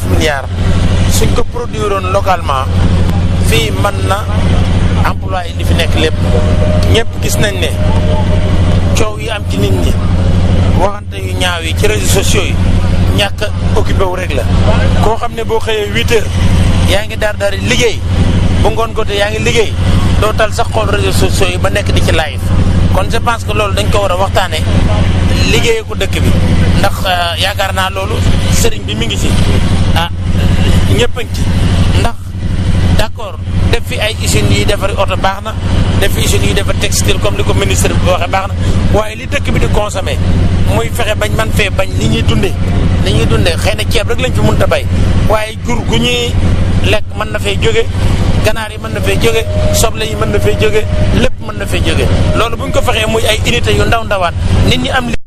milliards suñ ko produire localement fii mën na emploi li fi nekk lépp ñëpp gis nañ ne coow yi am ci nit ñi waxante yu ñaaw yi ci réseaux sociaux yi ñàkk a occupé wu rek la koo xam ne boo xëyee 8 heures yaa ngi daar liggéey bu ngoon côté yaa ngi liggéey doo tal sax xool réseaux sociaux yi ba nekk di ci live kon je pense que loolu dañ ko war a waxtaane liggéeyee ko dëkk bi ndax yaakaar naa loolu sëriñ bi mi ngi ci ñëpp a ngi ci ndax d'accord def fi ay usines yi defari oto baax na def fi usines yi defar textile comme ni ko ministre bi waxee baax na waaye li dëkk bi di consommer muy fexe bañ man fee bañ li ñuy dundee xëy na ceeb rek lañ fi mënut a bay waaye jur gu ñuy lekk mën na fee jóge ganaar yi mën na fee jóge soble yi mën na fee jóge lépp mën na fee jóge loolu buñ ko fexee muy ay unité yu ndawaan nit ñi am li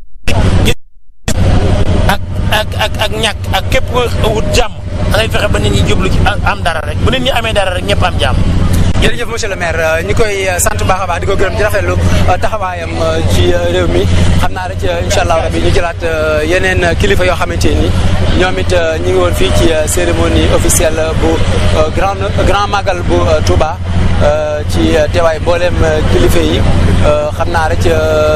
ak ñàkk ak képp ko wut jàmm da ngay fexe ba nit ñi jublu ci am dara rek bu nit ñi amee dara rek ñëpp am jàmm. jërëjëf monsieur le maire ñu koy sant baax a baax di ko gërëm di rafetlu taxawaayam ci réew mi xam naa rek incha allah rabi ñu jëlaat yeneen kilifa yoo xamante ni ñoom it ñu ngi woon fii ci cérémonie officielle bu grand magal bu Touba ci teewaay mboolem kilifa yi xam naa rek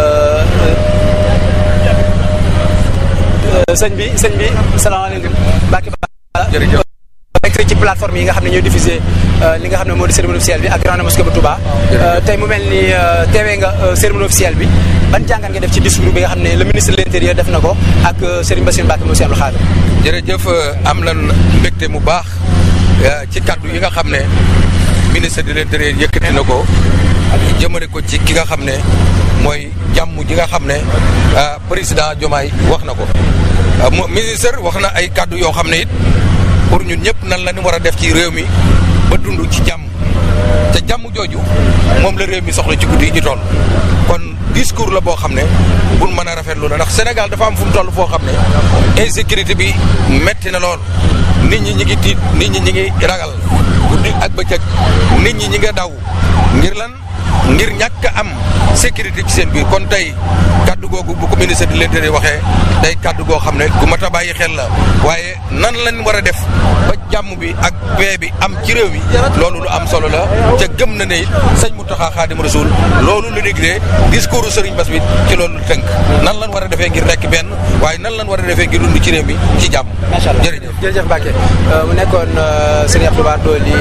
sëñ bi salaamaaleykum. jërëjëf. nekk ci plateforme yi nga xam ne ñooy diffusé li nga xam ne moo di cérémonie officielle bi ak grande mosquée bu Touba. tey mu mel ni teewee nga cérémonie officielle bi ban jàngat nga def ci discours bi nga xam ne le ministre de l'intérieur def na ko ak Serigne Bassirou Mbacké Moussa Abdou Khadre. jërëjëf am lan mbégte mu baax ci kaddu yi nga xam ne ministre de l'intérieur yëkkati na ko jëmale ko ci ki nga xam ne mooy jàmm ji nga xam ne président Diomaye wax na ko ministre wax na ay kaddu yoo xam ne it pour ñun ñëpp nan la ñu war a def ci réew mi ba dund ci jàmm te jàmm jooju moom la réew mi soxla ci guddi yi ñu toll kon discours la boo xam ne buñ mën a rafetlu la ndax Sénégal dafa am fu mu toll foo xam ne insécurité bi metti na lool nit ñi ñi ngi tiit nit ñi ñi ngi ragal guddi ak bëccëg nit ñi ñi nga daw ngir lan ngir ñàkk am sécurité ci seen biir kon tey kaddu googu bu ko ministre de l'intérieur waxee day kaddu goo xam ne gu mat a bàyyi xel la waaye nan lañ war a def ba jàmm bi ak paix bi am ci réew mi loolu lu am solo la ca gëm na ne it sëñ Mountakha Khadimou Rassoul loolu lu dégré discours Serigne Bass bi ci loolu tënk nan lañ war a defee ngir nekk benn waaye nan lañ war a defee ngir dund ci réew mi ci jàmm. macha allah jërëjëf Mbacké mu nekkoon sëñ Abdou Bara Dolly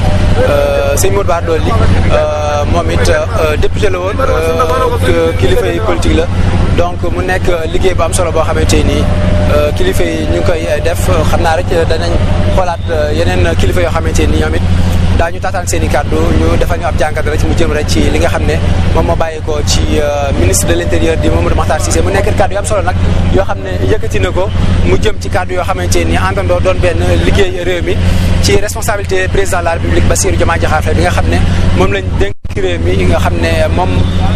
sëñ Modou Bara Dolly moom it député la woon kilifa yi politique la donc mu nekk liggéey bu am solo boo xamante ni kilifa yi ñu ngi koy def xam naa rek danañ xoolaat yeneen kilifa yoo xamante ni ñoom it daañu taataan seen i kàddu ñu defal ñu ab jàngat rek mu jëm rek ci li nga xam ne moom moo bàyyi ko ci ministre de l'intérieur di Mamadou Makhtar Cissé mu nekk kàddu yu am solo nag yoo xam ne yëkkati na ko mu jëm ci kàddu yoo xamante ni àndandoo doon benn liggéey réew mi ci responsabilité président de la République Bassirou Diomaye Diakhar Faye bi nga xam ne moom lañ dénk réew mi nga xam ne moom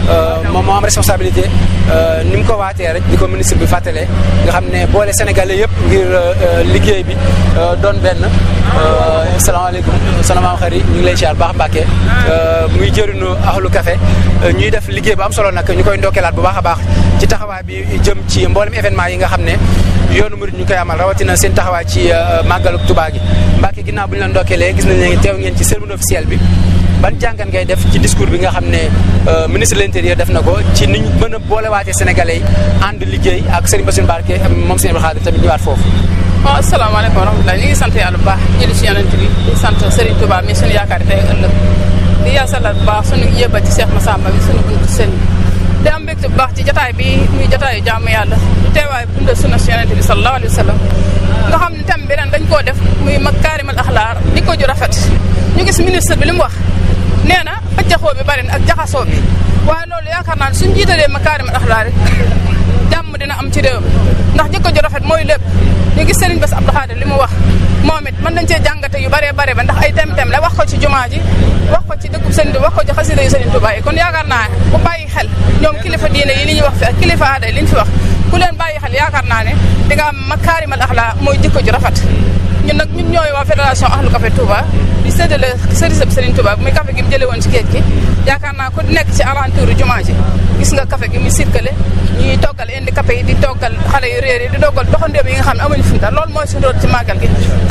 moo am responsabilité ni mu ko waatee rek di ko ministre bi fàttalee nga xam ne boole Sénégalais yëpp ngir liggéey bi doon benn. salaamaaleykum soxna Maam Khary ñu ngi lay siyaar baax Mbacké muy jëriñu Ahlu Café ñuy def liggéey bu am solo nag ñu koy ndokkeelaat bu baax a baax ci taxawaay bi jëm ci mboolem événement yi nga xam ne yoonu murid ñu koy amal rawatina seen taxawaay ci màggalu Touba gi Mbacké ginnaaw bu ñu la ndokkeelee gis nañ ne teew ngeen ci cérémonie officielle bi ban jàngat ngay def ci discours bi nga xam ne ministre de l'intérieur def na ko ci ni ñu mën a boolewaatee Sénégalais yi ànd liggéey ak Serigne Bassirou Mbacké moom Serigne Abdou Khadre tamit ñëwaat foofu. waaw asalaamaaleykum wa rahmatulah ñu ngi sant yàlla bu baax jëli si yonent bi di sant Serigne Touba mi suñu yaakaar tey ëllëg di yaasalaat bu baax suñu yëbba ci Cheikh Massamba mi suñu buntu sëriñ di am mbégte bu baax ci jotaay bi muy jotaayu jàmm yàlla di teewaay bu dundal sunna si yonent bi sallallahu alayhi wa sallam nga xam ne tam bi ren dañ koo def muy makaarimal axlaaq jikko ju rafet ñu gis ministre bi li mu wax nee na pëccaxoo bi bari na ak jaxasoo bi waaye loolu yaakaar naa ne suñu jiitalee makaarimal axlaaq jàmm dina am ci réew mi ndax jikko ju rafet mooy lépp ñu gis Serigne Bass Abdou Khadre li mu wax moom it mën nañ cee jàngate yu bëree bëri ba ndax ay tem-tem la wax ko ci jumaa ji wax ko ci dëkkub Serigne wax ko ci xasida yu Serigne Touba yi kon yaakaar naa bu bàyyi xel ñoom kilifa diine yi li ñuy wax fi ak kilifa aada yi li ñu fi wax ku leen bàyyi xel yaakaar naa ne di nga am makaarimal axlaaq mooy jikko ju rafet ñun nag ñun ñooy waa fédération Ahlu Café Touba di séddale service bi Serigne Touba muy café gi mu jëlee woon ci géej gi yaakaar naa ku nekk ci alentour jumaa ji gis nga café gi muy circulé ñuy toggal handicapé yi di toggal xale yu réer yi di toggal doxandéem yi nga xam ne amuñu fi dara loolu mooy suñu rôle ci màggal gi